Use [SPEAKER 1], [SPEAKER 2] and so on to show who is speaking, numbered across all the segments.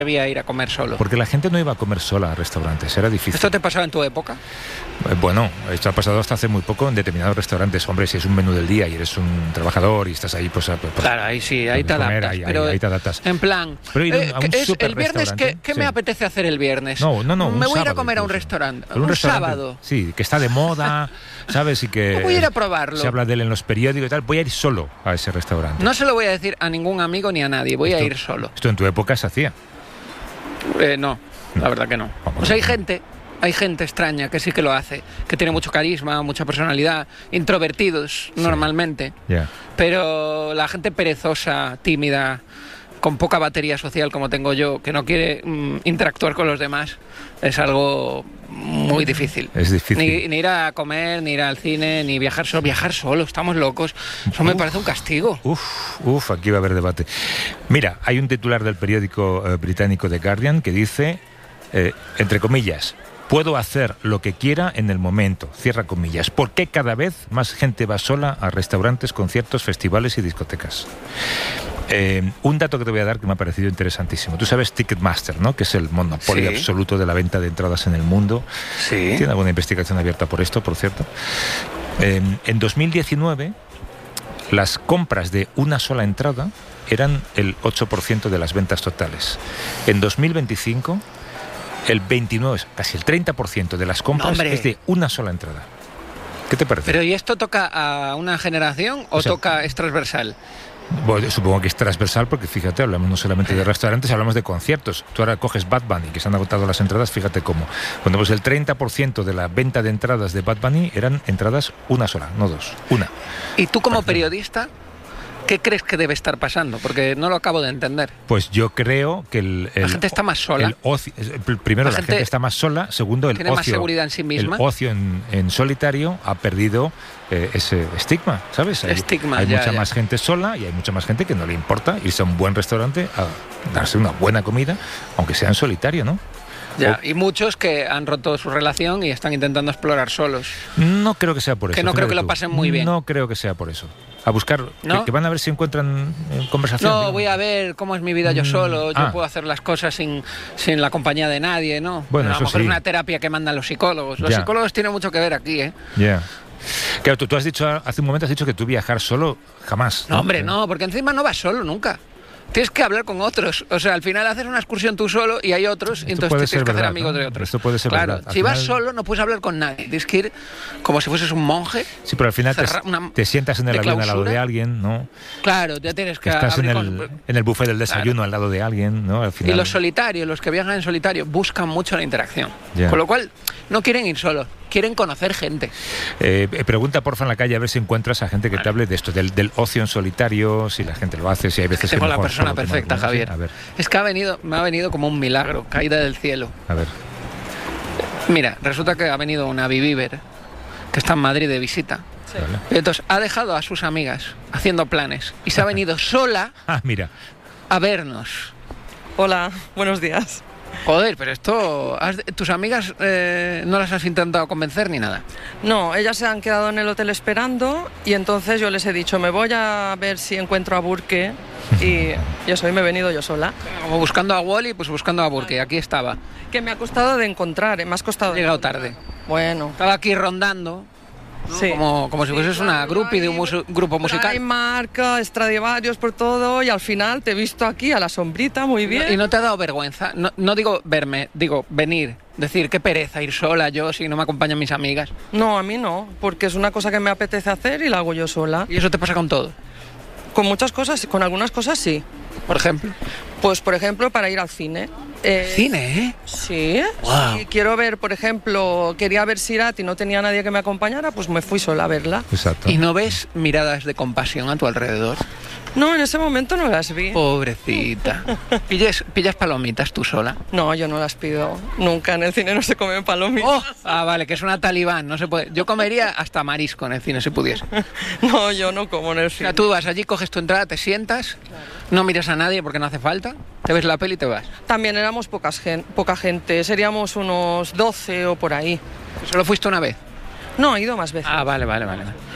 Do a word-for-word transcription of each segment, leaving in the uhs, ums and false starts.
[SPEAKER 1] debía ir a comer solo.
[SPEAKER 2] Porque la gente no iba a comer sola a restaurantes, era difícil.
[SPEAKER 1] ¿Esto te pasaba en tu época?
[SPEAKER 2] Eh, Bueno, esto ha pasado hasta hace muy poco en determinados restaurantes. Hombre, si es un menú del día y eres un trabajador y estás ahí, pues... pues
[SPEAKER 1] claro, ahí sí, ahí te
[SPEAKER 2] comer,
[SPEAKER 1] adaptas.
[SPEAKER 2] ahí,
[SPEAKER 1] pero
[SPEAKER 2] ahí, ahí te adaptas.
[SPEAKER 1] En plan,
[SPEAKER 2] Pero ir
[SPEAKER 1] eh,
[SPEAKER 2] a un
[SPEAKER 1] es,
[SPEAKER 2] super
[SPEAKER 1] el viernes, ¿qué, qué
[SPEAKER 2] sí.
[SPEAKER 1] me apetece hacer el viernes?
[SPEAKER 2] No, no, no, un
[SPEAKER 1] Me voy a ir a
[SPEAKER 2] sábado
[SPEAKER 1] comer a un
[SPEAKER 2] incluso.
[SPEAKER 1] restaurante.
[SPEAKER 2] Pero
[SPEAKER 1] Un,
[SPEAKER 2] restaurante,
[SPEAKER 1] sábado.
[SPEAKER 2] Sí, que está de moda, ¿sabes? Y que
[SPEAKER 1] No voy a ir a probarlo.
[SPEAKER 2] se habla de él en los periódicos y tal. Voy a ir solo a ese restaurante.
[SPEAKER 1] No se lo voy a decir a ningún amigo ni a nadie, voy
[SPEAKER 2] Esto-
[SPEAKER 1] a ir solo.
[SPEAKER 2] Esto en tu época se hacía.
[SPEAKER 1] Eh, no,
[SPEAKER 2] No.
[SPEAKER 1] la verdad que no.
[SPEAKER 2] Vamos.
[SPEAKER 1] O sea, hay gente, hay gente extraña que sí que lo hace, que tiene mucho carisma, mucha personalidad, introvertidos normalmente,
[SPEAKER 2] Ya.
[SPEAKER 1] pero la gente perezosa, tímida, con poca batería social como tengo yo, que no quiere mm, interactuar con los demás, es algo muy difícil.
[SPEAKER 2] Es difícil.
[SPEAKER 1] Ni, ni ir a comer, ni ir al cine, ni viajar solo. Viajar solo, estamos locos. Eso me
[SPEAKER 2] Uf.
[SPEAKER 1] parece un castigo.
[SPEAKER 2] Uf, uf, aquí va a haber debate. Mira, hay un titular del periódico eh, británico The Guardian que dice, eh, entre comillas, puedo hacer lo que quiera en el momento, cierra comillas. ¿Por qué cada vez más gente va sola a restaurantes, conciertos, festivales y discotecas? Eh, un dato que te voy a dar que me ha parecido interesantísimo. Tú sabes Ticketmaster, ¿no? Que es el monopolio
[SPEAKER 1] Sí.
[SPEAKER 2] absoluto de la venta de entradas en el mundo.
[SPEAKER 1] Sí.
[SPEAKER 2] Tiene alguna investigación abierta por esto, por cierto. Eh, en dos mil diecinueve, las compras de una sola entrada eran el ocho por ciento de las ventas totales. En dos mil veinticinco, el veintinueve, casi el treinta por ciento de las compras
[SPEAKER 1] ¡Hombre!
[SPEAKER 2] es de una sola entrada. ¿Qué te parece?
[SPEAKER 1] Pero ¿y esto toca a una generación o,
[SPEAKER 2] O sea,
[SPEAKER 1] toca es transversal?
[SPEAKER 2] Bueno, supongo que es transversal porque fíjate, hablamos no solamente de restaurantes, hablamos de conciertos. Tú ahora coges Bad Bunny, que se han agotado las entradas, fíjate cómo. Cuando pues el treinta por ciento de la venta de entradas de Bad Bunny eran entradas una sola, no dos, una.
[SPEAKER 1] Y tú como
[SPEAKER 2] Perfecto.
[SPEAKER 1] periodista, ¿qué crees que debe estar pasando? Porque no lo acabo de entender.
[SPEAKER 2] Pues yo creo que el... el
[SPEAKER 1] La gente está más sola.
[SPEAKER 2] el ocio- el- primero,
[SPEAKER 1] La
[SPEAKER 2] la, gente,
[SPEAKER 1] gente
[SPEAKER 2] está más sola. Segundo, el
[SPEAKER 1] tiene
[SPEAKER 2] ocio...
[SPEAKER 1] más seguridad en sí misma.
[SPEAKER 2] El ocio en, en solitario ha perdido eh, ese estigma, ¿sabes? Hay,
[SPEAKER 1] Estigma,
[SPEAKER 2] hay
[SPEAKER 1] ya,
[SPEAKER 2] mucha
[SPEAKER 1] ya.
[SPEAKER 2] más gente sola y hay mucha más gente que no le importa irse a un buen restaurante a darse una buena comida, aunque sea en solitario, ¿no?
[SPEAKER 1] Ya, y muchos que han roto su relación y están intentando explorar solos.
[SPEAKER 2] No creo que sea por eso.
[SPEAKER 1] Que no creo
[SPEAKER 2] fíjate
[SPEAKER 1] que lo
[SPEAKER 2] tú.
[SPEAKER 1] pasen muy bien.
[SPEAKER 2] No creo que sea por eso. A buscar,
[SPEAKER 1] ¿No?
[SPEAKER 2] que, que van a ver si encuentran eh, conversación.
[SPEAKER 1] No,
[SPEAKER 2] digamos.
[SPEAKER 1] voy a ver cómo es mi vida yo
[SPEAKER 2] Mm,
[SPEAKER 1] solo, yo
[SPEAKER 2] ah.
[SPEAKER 1] puedo hacer las cosas sin, sin la compañía de nadie, ¿no?
[SPEAKER 2] Bueno,
[SPEAKER 1] a
[SPEAKER 2] eso
[SPEAKER 1] lo mejor
[SPEAKER 2] sí.
[SPEAKER 1] es una terapia que mandan los psicólogos. Los
[SPEAKER 2] Ya.
[SPEAKER 1] psicólogos tienen mucho que ver aquí, ¿eh?
[SPEAKER 2] Ya. Claro, tú, tú has dicho, hace un momento has dicho que tú viajar solo jamás.
[SPEAKER 1] No, hombre, no, porque encima no vas solo nunca. Tienes que hablar con otros. O sea, al final haces una excursión tú solo y hay otros, y
[SPEAKER 2] Esto
[SPEAKER 1] entonces
[SPEAKER 2] puede
[SPEAKER 1] te tienes
[SPEAKER 2] ser
[SPEAKER 1] que hacer
[SPEAKER 2] verdad,
[SPEAKER 1] amigos
[SPEAKER 2] ¿no?
[SPEAKER 1] de otros.
[SPEAKER 2] Esto puede ser
[SPEAKER 1] claro,
[SPEAKER 2] verdad. Al
[SPEAKER 1] si vas
[SPEAKER 2] final-
[SPEAKER 1] solo no puedes hablar con nadie. Tienes que ir como si fueses un monje.
[SPEAKER 2] Sí, pero al final te,
[SPEAKER 1] cerrar una-
[SPEAKER 2] te sientas en el
[SPEAKER 1] de
[SPEAKER 2] avión al lado
[SPEAKER 1] clausura.
[SPEAKER 2] de alguien, ¿no?
[SPEAKER 1] Claro, ya tienes que
[SPEAKER 2] Estás en
[SPEAKER 1] abrir
[SPEAKER 2] el,
[SPEAKER 1] con-
[SPEAKER 2] en el buffet del desayuno
[SPEAKER 1] Claro.
[SPEAKER 2] al lado de alguien, ¿no? Al
[SPEAKER 1] Y
[SPEAKER 2] final.
[SPEAKER 1] los solitarios, los que viajan en solitario, buscan mucho la interacción.
[SPEAKER 2] Ya.
[SPEAKER 1] Con lo cual, no quieren ir solos, quieren conocer gente.
[SPEAKER 2] Eh, eh, pregunta porfa en la calle a ver si encuentras a gente que te hable de esto, del, del ocio en solitario, si la gente lo hace, si hay veces que
[SPEAKER 1] Tengo la
[SPEAKER 2] mejor
[SPEAKER 1] persona
[SPEAKER 2] solo tomar
[SPEAKER 1] perfecta,
[SPEAKER 2] alguna,
[SPEAKER 1] Javier.
[SPEAKER 2] ¿sí? A ver,
[SPEAKER 1] Es que ha venido, me ha venido como un milagro, caída del cielo.
[SPEAKER 2] a ver.
[SPEAKER 1] Mira, resulta que ha venido una Viviver, que está en Madrid de visita.
[SPEAKER 2] Vale.
[SPEAKER 1] Y entonces ha dejado a sus amigas haciendo planes y se ha venido sola
[SPEAKER 2] Ah, mira.
[SPEAKER 1] a vernos.
[SPEAKER 3] Hola, buenos días.
[SPEAKER 1] Joder, pero esto... has- ¿Tus amigas eh, no las has intentado convencer ni nada?
[SPEAKER 3] No, ellas se han quedado en el hotel esperando y entonces yo les he dicho, me voy a ver si encuentro a Burke y eso, y me he venido yo sola.
[SPEAKER 1] Como buscando a Wally, pues buscando a Burke. Aquí estaba.
[SPEAKER 3] Que me ha costado de encontrar, eh, me has costado...
[SPEAKER 1] Ha
[SPEAKER 3] de
[SPEAKER 1] llegado
[SPEAKER 3] encontrar.
[SPEAKER 1] tarde.
[SPEAKER 3] Bueno,
[SPEAKER 1] Estaba aquí rondando, ¿no?
[SPEAKER 3] sí.
[SPEAKER 1] como, como si fueses una groupie de un musu- grupo musical.
[SPEAKER 3] Hay marca, Stradivarius por todo y al final te he visto aquí a la sombrita, muy bien.
[SPEAKER 1] ¿Y no te ha dado vergüenza? No, no digo verme, digo venir. Decir, qué pereza ir sola yo si no me acompañan mis amigas.
[SPEAKER 3] No, a mí no, porque es una cosa que me apetece hacer y la hago yo sola.
[SPEAKER 1] Y eso te pasa con todo.
[SPEAKER 3] Con muchas cosas, con algunas cosas sí.
[SPEAKER 1] Por ejemplo.
[SPEAKER 3] Pues, por ejemplo, para ir al cine. Eh,
[SPEAKER 1] Cine, ¿eh?
[SPEAKER 3] Sí.
[SPEAKER 1] Guau.
[SPEAKER 3] Si quiero ver, por ejemplo, quería ver Sirat y no tenía nadie que me acompañara, pues me fui sola a verla.
[SPEAKER 2] Exacto.
[SPEAKER 1] ¿Y no ves miradas de compasión a tu alrededor?
[SPEAKER 3] No, en ese momento no las vi.
[SPEAKER 1] Pobrecita. ¿Pillas, pillas palomitas tú sola?
[SPEAKER 3] No, yo no las pido. Nunca en el cine no se comen palomitas.
[SPEAKER 1] Oh, ah, vale, que es una talibán, no se puede. Yo comería hasta marisco en el cine si pudiese.
[SPEAKER 3] No, yo no como en el
[SPEAKER 1] O
[SPEAKER 3] cine.
[SPEAKER 1] sea, tú vas allí, coges tu entrada, te sientas, no miras a nadie porque no hace falta, te ves la peli y te vas.
[SPEAKER 3] También éramos pocas gen- poca gente, seríamos unos doce o por ahí.
[SPEAKER 1] ¿Solo fuiste una vez?
[SPEAKER 3] No, he ido más veces.
[SPEAKER 1] Ah, vale, vale, vale.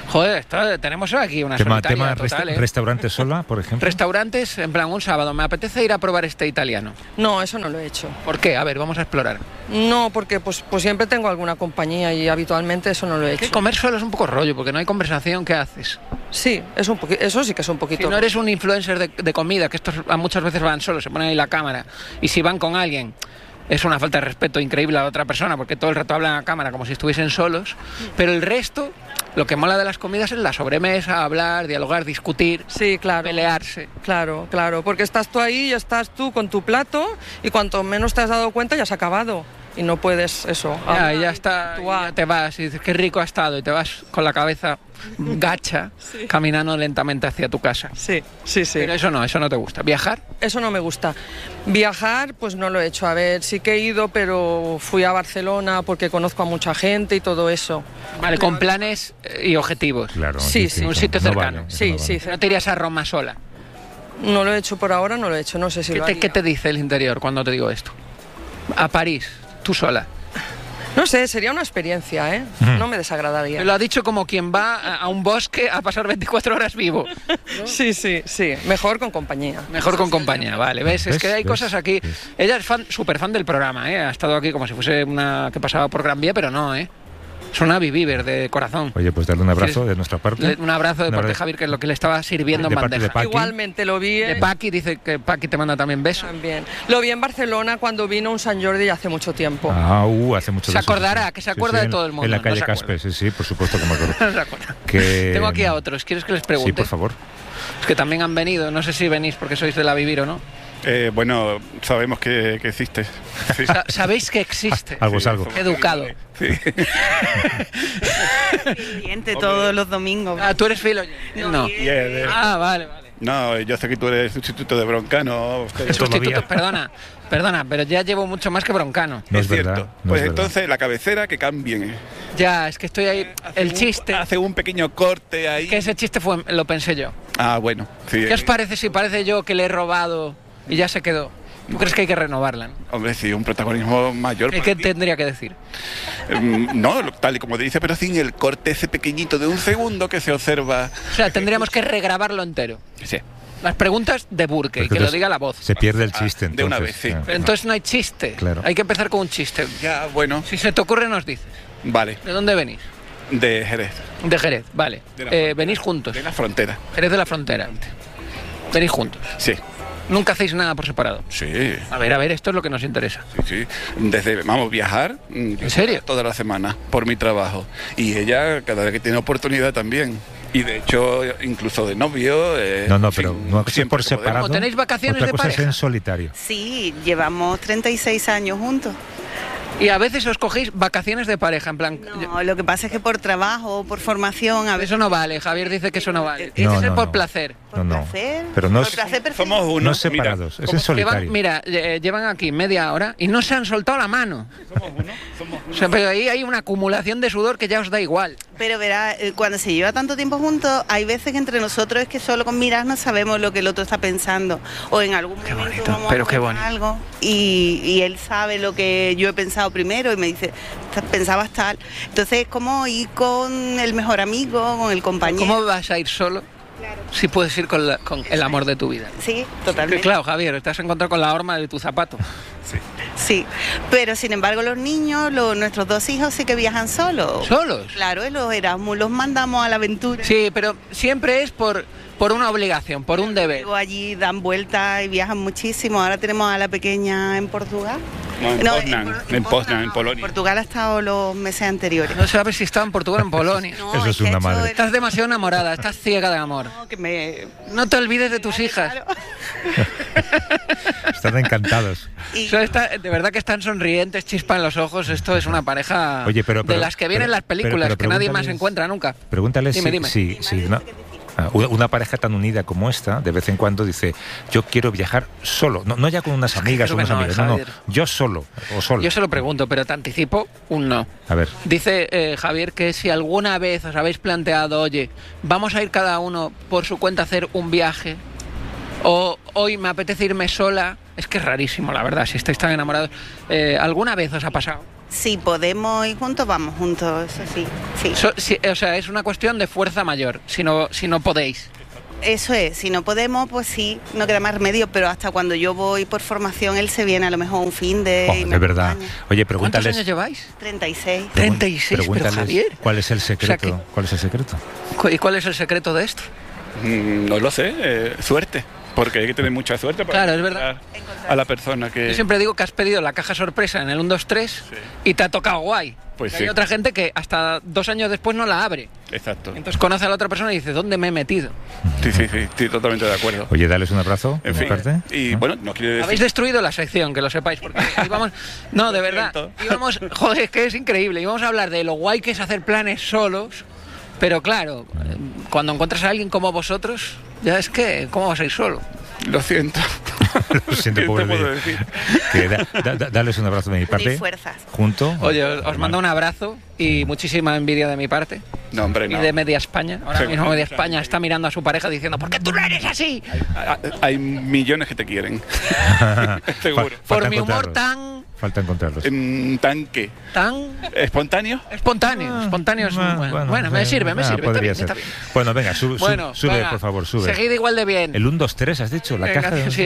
[SPEAKER 1] Joder, esto, tenemos aquí una
[SPEAKER 2] Tema,
[SPEAKER 1] solitaria
[SPEAKER 2] tema
[SPEAKER 1] total,
[SPEAKER 2] resta-
[SPEAKER 1] ¿eh?
[SPEAKER 2] restaurantes sola, por ejemplo.
[SPEAKER 1] Restaurantes, en plan, un sábado, me apetece ir a probar este italiano.
[SPEAKER 3] No, eso no lo he hecho.
[SPEAKER 1] ¿Por qué? A ver, vamos a explorar.
[SPEAKER 3] No, porque pues, pues siempre tengo alguna compañía y habitualmente eso no lo he
[SPEAKER 1] Que
[SPEAKER 3] hecho.
[SPEAKER 1] comer solo es un poco rollo, porque no hay conversación, ¿qué haces?
[SPEAKER 3] Sí, es un poqui- eso sí que es un poquito.
[SPEAKER 1] Si no eres un influencer de, de comida, que estos a muchas veces van solos, se ponen ahí la cámara, y si van con alguien, es una falta de respeto increíble a la otra persona, porque todo el rato hablan a cámara como si estuviesen solos, pero el resto, lo que mola de las comidas es la sobremesa, hablar, dialogar, discutir,
[SPEAKER 3] Sí, claro.
[SPEAKER 1] pelearse.
[SPEAKER 3] Claro, claro, porque estás tú ahí y estás tú con tu plato y cuanto menos te has dado cuenta ya se ha acabado y no puedes eso.
[SPEAKER 1] Ya,
[SPEAKER 3] hablar
[SPEAKER 1] y ya
[SPEAKER 3] y
[SPEAKER 1] está, y
[SPEAKER 3] actuar.
[SPEAKER 1] ya te vas y dices, qué rico ha estado, y te vas con la cabeza gacha, caminando lentamente hacia tu casa.
[SPEAKER 3] Sí, sí, sí.
[SPEAKER 1] Pero eso no, eso no te gusta. ¿Viajar?
[SPEAKER 3] Eso no me gusta. Viajar, pues no lo he hecho. A ver, sí que he ido, pero fui a Barcelona porque conozco a mucha gente y todo eso.
[SPEAKER 1] Vale, con planes eh, y objetivos.
[SPEAKER 2] Claro,
[SPEAKER 3] Sí,
[SPEAKER 2] distinto.
[SPEAKER 3] sí.
[SPEAKER 1] Un sitio
[SPEAKER 2] No
[SPEAKER 1] cercano.
[SPEAKER 2] vale, eso
[SPEAKER 3] Sí,
[SPEAKER 2] no vale.
[SPEAKER 3] sí.
[SPEAKER 1] No te irías a Roma sola.
[SPEAKER 3] No lo he hecho por ahora, no lo he hecho. No sé si
[SPEAKER 1] ¿Qué
[SPEAKER 3] lo
[SPEAKER 1] te,
[SPEAKER 3] haría.
[SPEAKER 1] qué te dice el interior cuando te digo esto? A París, tú sola.
[SPEAKER 3] No sé, sería una experiencia, ¿eh?
[SPEAKER 2] Mm.
[SPEAKER 3] No me desagradaría.
[SPEAKER 1] Me lo ha dicho como quien va a, a un bosque a pasar veinticuatro horas vivo.
[SPEAKER 3] Sí, sí, sí. Mejor con compañía.
[SPEAKER 1] Mejor con compañía, vale. ¿Ves? Es
[SPEAKER 2] ¿Ves?
[SPEAKER 1] que hay
[SPEAKER 2] ¿Ves?
[SPEAKER 1] cosas aquí.
[SPEAKER 2] ¿Ves?
[SPEAKER 1] Ella es fan, súper fan del programa, ¿eh? Ha estado aquí como si fuese una que pasaba por Gran Vía, pero no, ¿eh? Es una Vivíver de corazón.
[SPEAKER 2] Oye, pues darle un abrazo
[SPEAKER 1] ¿Quieres?
[SPEAKER 2] de nuestra parte.
[SPEAKER 1] Le- Un abrazo de
[SPEAKER 2] Un
[SPEAKER 1] parte de
[SPEAKER 2] abrazo.
[SPEAKER 1] Javier, que es lo que le estaba sirviendo
[SPEAKER 2] De
[SPEAKER 1] en
[SPEAKER 2] parte de
[SPEAKER 1] bandeja.
[SPEAKER 2] Paqui.
[SPEAKER 3] Igualmente lo vi.
[SPEAKER 1] De Paqui, dice que Paqui te manda también besos.
[SPEAKER 3] También. Lo vi en Barcelona cuando vino un San Jordi hace mucho tiempo.
[SPEAKER 2] Ah, uh, hace mucho
[SPEAKER 1] Se
[SPEAKER 2] de eso,
[SPEAKER 1] acordará,
[SPEAKER 2] sí.
[SPEAKER 1] que se
[SPEAKER 2] Sí,
[SPEAKER 1] acuerda
[SPEAKER 2] sí,
[SPEAKER 1] de
[SPEAKER 2] en-
[SPEAKER 1] todo el mundo,
[SPEAKER 2] En la
[SPEAKER 1] no
[SPEAKER 2] calle
[SPEAKER 1] se acuerda.
[SPEAKER 2] Caspe, sí, sí, por supuesto que me acuerdo.
[SPEAKER 1] No se acuerda.
[SPEAKER 2] Que-
[SPEAKER 1] Tengo aquí a otros. ¿Quieres que les pregunte?
[SPEAKER 2] Sí, por favor.
[SPEAKER 1] Es que también han venido. No sé si venís porque sois de la Vivir o no.
[SPEAKER 4] Eh, bueno, sabemos que, que existe. Sí.
[SPEAKER 1] Sa- Sabéis que existe.
[SPEAKER 2] Algo es
[SPEAKER 4] Sí,
[SPEAKER 2] algo.
[SPEAKER 4] somos
[SPEAKER 1] Educado.
[SPEAKER 4] Sí.
[SPEAKER 5] Cliente todos los domingos.
[SPEAKER 1] Ah, ¿tú eres filo? No.
[SPEAKER 4] Y, eh,
[SPEAKER 1] Ah, vale, vale.
[SPEAKER 4] no, yo sé que tú eres sustituto de Broncano. usted-
[SPEAKER 1] Sustituto,
[SPEAKER 2] Todavía.
[SPEAKER 1] perdona, perdona, pero ya llevo mucho más que Broncano.
[SPEAKER 2] No
[SPEAKER 4] es
[SPEAKER 2] es verdad,
[SPEAKER 4] cierto.
[SPEAKER 2] no
[SPEAKER 4] pues
[SPEAKER 2] es verdad.
[SPEAKER 4] entonces la cabecera que cambien.
[SPEAKER 1] Ya, es que estoy ahí. El
[SPEAKER 4] Un-
[SPEAKER 1] chiste,
[SPEAKER 4] Hace un pequeño corte ahí.
[SPEAKER 1] que ese chiste fue, lo pensé yo.
[SPEAKER 4] Ah, bueno. Sí,
[SPEAKER 1] ¿Qué os
[SPEAKER 4] eh,
[SPEAKER 1] parece si parece yo que le he robado y ya se quedó? ¿Tú crees que hay que renovarla? ¿no?
[SPEAKER 4] Hombre, sí, un protagonismo mayor.
[SPEAKER 1] ¿Qué,
[SPEAKER 4] para
[SPEAKER 1] qué
[SPEAKER 4] ti.
[SPEAKER 1] tendría que decir?
[SPEAKER 4] Mm, No, lo- tal y como dice, pero sin el corte ese pequeñito de un segundo que se observa.
[SPEAKER 1] O sea, tendríamos que regrabarlo entero.
[SPEAKER 4] Sí.
[SPEAKER 1] Las preguntas de Burke, y
[SPEAKER 2] Porque
[SPEAKER 1] que lo
[SPEAKER 2] entonces
[SPEAKER 1] diga la voz.
[SPEAKER 2] Se pierde el
[SPEAKER 4] Ah,
[SPEAKER 2] chiste,
[SPEAKER 4] de
[SPEAKER 2] entonces.
[SPEAKER 4] una vez, sí.
[SPEAKER 2] Ya.
[SPEAKER 1] Pero entonces no hay chiste.
[SPEAKER 2] Claro.
[SPEAKER 1] Hay que empezar con un chiste.
[SPEAKER 4] Ya, bueno,
[SPEAKER 1] Si se te ocurre, nos dices.
[SPEAKER 4] vale.
[SPEAKER 1] ¿De dónde venís?
[SPEAKER 4] De Jerez.
[SPEAKER 1] De Jerez, vale.
[SPEAKER 4] De la
[SPEAKER 1] Eh,
[SPEAKER 4] frontera.
[SPEAKER 1] venís juntos.
[SPEAKER 4] De la frontera.
[SPEAKER 1] Jerez de la Frontera. Venís juntos.
[SPEAKER 4] Sí.
[SPEAKER 1] Nunca hacéis nada por separado.
[SPEAKER 4] Sí.
[SPEAKER 1] A ver, a ver, esto es lo que nos interesa.
[SPEAKER 4] Sí, sí. Desde, vamos, viajar. mm,
[SPEAKER 1] ¿En serio?
[SPEAKER 4] Toda la semana, por mi trabajo. Y ella, cada vez que tiene oportunidad también. Y de hecho, incluso de novio. eh,
[SPEAKER 2] No, no,
[SPEAKER 4] sin-
[SPEAKER 2] pero no es
[SPEAKER 4] siempre
[SPEAKER 2] por
[SPEAKER 4] que podemos.
[SPEAKER 2] separado.
[SPEAKER 1] Como tenéis vacaciones
[SPEAKER 2] Otra
[SPEAKER 1] de
[SPEAKER 2] cosa es
[SPEAKER 1] pareja.
[SPEAKER 2] en solitario.
[SPEAKER 5] Sí, llevamos treinta y seis años juntos.
[SPEAKER 1] Y a veces os cogéis vacaciones de pareja, en plan...
[SPEAKER 5] No, lo que pasa es que por trabajo, por formación, a veces...
[SPEAKER 1] Eso no vale, Javier dice que eso no vale. Tiene
[SPEAKER 2] No,
[SPEAKER 1] que ser
[SPEAKER 2] no,
[SPEAKER 1] por
[SPEAKER 2] no.
[SPEAKER 1] placer.
[SPEAKER 5] Por
[SPEAKER 2] No, no.
[SPEAKER 5] placer.
[SPEAKER 2] Pero no
[SPEAKER 5] por
[SPEAKER 2] es-
[SPEAKER 5] placer perfecto.
[SPEAKER 4] Somos uno.
[SPEAKER 2] No
[SPEAKER 4] mira,
[SPEAKER 2] separados, es en
[SPEAKER 4] como-
[SPEAKER 2] solitario.
[SPEAKER 1] Llevan, mira, eh, llevan aquí media hora y no se han soltado la mano.
[SPEAKER 4] Somos uno. Somos uno.
[SPEAKER 1] O sea, pero ahí hay una acumulación de sudor que ya os da igual.
[SPEAKER 5] Pero verá, eh, cuando se lleva tanto tiempo juntos, hay veces que entre nosotros es que solo con mirarnos sabemos lo que el otro está pensando. O en algún
[SPEAKER 1] Qué
[SPEAKER 5] momento
[SPEAKER 1] bonito,
[SPEAKER 5] vamos
[SPEAKER 1] pero
[SPEAKER 5] a
[SPEAKER 1] qué
[SPEAKER 5] comer
[SPEAKER 1] bonito.
[SPEAKER 5] algo y, y él sabe lo que yo he pensado primero y me dice, "Ta- pensabas tal". Entonces es como ir con el mejor amigo, con el compañero.
[SPEAKER 1] ¿Cómo vas a ir solo si puedes ir con, la- con el amor de tu vida?
[SPEAKER 5] Sí,
[SPEAKER 1] Que
[SPEAKER 5] totalmente.
[SPEAKER 1] claro, Javier, te has encontrado con la horma de tu zapato.
[SPEAKER 5] Sí, pero sin embargo los niños, los, nuestros dos hijos sí que viajan solos.
[SPEAKER 1] ¿Solos?
[SPEAKER 5] Claro, y los Erasmus los mandamos a la aventura.
[SPEAKER 1] Sí, pero siempre es por, por una obligación, por un deber.
[SPEAKER 5] Luego allí dan vueltas y viajan muchísimo. Ahora tenemos a la pequeña en Portugal.
[SPEAKER 4] No, en Poznan,
[SPEAKER 5] Por-
[SPEAKER 4] en Poznan, en
[SPEAKER 5] no,
[SPEAKER 4] Polonia.
[SPEAKER 5] Portugal ha estado los meses anteriores.
[SPEAKER 1] No sabes si estaba en Portugal o en Polonia.
[SPEAKER 5] No,
[SPEAKER 2] Eso es
[SPEAKER 5] que
[SPEAKER 2] una
[SPEAKER 5] ha hecho
[SPEAKER 2] madre.
[SPEAKER 5] el-
[SPEAKER 1] Estás demasiado enamorada, estás ciega de amor.
[SPEAKER 5] No, que me...
[SPEAKER 1] No te olvides de tus hijas.
[SPEAKER 5] Claro.
[SPEAKER 2] Están encantados.
[SPEAKER 5] Y-
[SPEAKER 1] Eso está- de verdad que están sonrientes, chispa en los ojos. Esto es una pareja
[SPEAKER 2] Oye, pero-
[SPEAKER 1] de
[SPEAKER 2] pero-
[SPEAKER 1] las que vienen
[SPEAKER 2] pero-
[SPEAKER 1] las películas,
[SPEAKER 2] pero- pero
[SPEAKER 1] que nadie más
[SPEAKER 2] pregúntales-
[SPEAKER 1] encuentra nunca.
[SPEAKER 2] Pregúntale
[SPEAKER 1] Dime,
[SPEAKER 2] si,
[SPEAKER 1] dime.
[SPEAKER 2] si- si una, ah, una- una pareja tan unida como esta, de vez en cuando dice, yo quiero viajar solo. No, no ya con unas amigas o
[SPEAKER 1] creo que
[SPEAKER 2] unos
[SPEAKER 1] no,
[SPEAKER 2] amigos, no, no,
[SPEAKER 1] Javier.
[SPEAKER 2] yo solo o solo.
[SPEAKER 1] Yo se lo pregunto, pero te anticipo un no.
[SPEAKER 2] A ver,
[SPEAKER 1] Dice eh, Javier que si alguna vez os habéis planteado, oye, vamos a ir cada uno por su cuenta a hacer un viaje, O hoy me apetece irme sola. Es que es rarísimo, la verdad, si estáis tan enamorados. Eh, ¿Alguna vez os ha pasado?
[SPEAKER 5] Si podemos ir juntos, vamos juntos, eso sí. sí.
[SPEAKER 1] So, si, o sea, es una cuestión de fuerza mayor, si no, si no podéis.
[SPEAKER 5] Eso es, si no podemos, pues sí, no queda más remedio, pero hasta cuando yo voy por formación, él se viene a lo mejor un fin de...
[SPEAKER 2] Oh,
[SPEAKER 5] y me
[SPEAKER 2] de verdad.
[SPEAKER 5] acompaña.
[SPEAKER 2] Oye,
[SPEAKER 1] ¿Cuántos
[SPEAKER 2] pregúntales...
[SPEAKER 1] años lleváis?
[SPEAKER 5] treinta y seis.
[SPEAKER 1] treinta y seis, pero
[SPEAKER 2] Pregúntales
[SPEAKER 1] Javier.
[SPEAKER 2] ¿cuál es el secreto?
[SPEAKER 1] O sea que-
[SPEAKER 2] ¿Cuál es el secreto?
[SPEAKER 1] Cu- ¿Y cuál es el secreto de esto?
[SPEAKER 4] Mm, no lo sé, eh, suerte. Porque hay que tener mucha suerte para
[SPEAKER 1] Claro, es verdad.
[SPEAKER 4] encontrar a la persona que...
[SPEAKER 1] Yo siempre digo que has pedido la caja sorpresa en el uno, dos, tres
[SPEAKER 4] Sí.
[SPEAKER 1] y te ha tocado guay.
[SPEAKER 4] Pues
[SPEAKER 1] Y
[SPEAKER 4] sí.
[SPEAKER 1] Hay otra gente que hasta dos años después no la abre.
[SPEAKER 4] Exacto.
[SPEAKER 1] Entonces conoce a la otra persona y dice, ¿dónde me he metido?
[SPEAKER 4] Sí, sí, sí, estoy totalmente de acuerdo.
[SPEAKER 2] Oye, dales un abrazo, de
[SPEAKER 4] En
[SPEAKER 2] mi
[SPEAKER 4] fin,
[SPEAKER 2] parte.
[SPEAKER 4] y
[SPEAKER 2] ¿no?
[SPEAKER 4] bueno, no quiere
[SPEAKER 1] Habéis
[SPEAKER 4] decir...
[SPEAKER 1] destruido la sección, que lo sepáis, porque íbamos... No, de verdad.
[SPEAKER 4] siento.
[SPEAKER 1] Íbamos... Joder, es que es increíble. Íbamos a hablar de lo guay que es hacer planes solos, pero claro, eh, cuando encuentras a alguien como vosotros, ya es que, ¿cómo vas a ir solo?
[SPEAKER 4] Lo siento.
[SPEAKER 2] Lo siento,
[SPEAKER 4] ¿Qué
[SPEAKER 2] pobre
[SPEAKER 4] te puedo
[SPEAKER 2] de-
[SPEAKER 4] decir?
[SPEAKER 2] que da- da- da- Dales un abrazo de mi parte.
[SPEAKER 5] Tenéis fuerzas.
[SPEAKER 2] Junto.
[SPEAKER 1] Oye, os, os mando un abrazo y muchísima envidia de mi parte.
[SPEAKER 4] No, hombre,
[SPEAKER 1] Y
[SPEAKER 4] no.
[SPEAKER 1] de Media España. Ahora
[SPEAKER 4] Sí.
[SPEAKER 1] mismo Media España está mirando a su pareja diciendo, ¿por qué tú no eres así?
[SPEAKER 4] Ah, Hay millones que te quieren. Seguro.
[SPEAKER 2] Fa-
[SPEAKER 1] Por
[SPEAKER 2] falta
[SPEAKER 1] mi humor
[SPEAKER 2] encontrarlos.
[SPEAKER 1] tan...
[SPEAKER 2] Falta encontrarlos.
[SPEAKER 4] En tanque.
[SPEAKER 1] tan...
[SPEAKER 4] ¿Espontáneo?
[SPEAKER 1] espontáneo. Espontáneo es un...
[SPEAKER 2] Ah,
[SPEAKER 1] Bueno, bueno, me
[SPEAKER 2] eh,
[SPEAKER 1] sirve, me
[SPEAKER 2] ah,
[SPEAKER 1] sirve. Está
[SPEAKER 2] podría
[SPEAKER 1] bien,
[SPEAKER 2] ser.
[SPEAKER 1] está bien.
[SPEAKER 2] Bueno, venga, sube,
[SPEAKER 1] Bueno,
[SPEAKER 2] sube
[SPEAKER 1] venga,
[SPEAKER 2] por favor, sube.
[SPEAKER 1] Seguid igual de bien.
[SPEAKER 2] El uno, dos, tres, has dicho, la
[SPEAKER 1] Venga,
[SPEAKER 2] caja de...
[SPEAKER 1] sí,